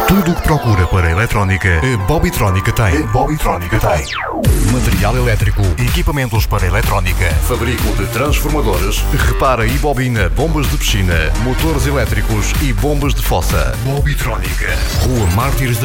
Tudo o que procura para a eletrónica, a Bobbytrónica tem. Material elétrico, equipamentos para eletrónica, fabrico de transformadores, repara e bobina bombas de piscina, motores elétricos e bombas de fossa. Bobbytrónica. Rua Mártires da